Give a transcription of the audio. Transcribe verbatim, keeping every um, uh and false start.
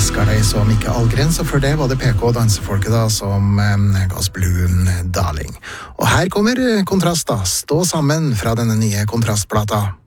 elsker deg som ikke Algren, så for det var det P K og dansefolket da, som eh, ga oss Blue Darling. Og her kommer kontraster, stå sammen fra denne nye kontrastplata.